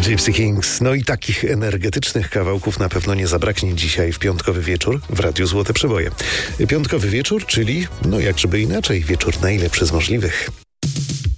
Gypsy Kings. No i takich energetycznych kawałków na pewno nie zabraknie dzisiaj w piątkowy wieczór w Radiu Złote Przeboje. Piątkowy wieczór, czyli, no jak żeby inaczej, wieczór najlepszy z możliwych.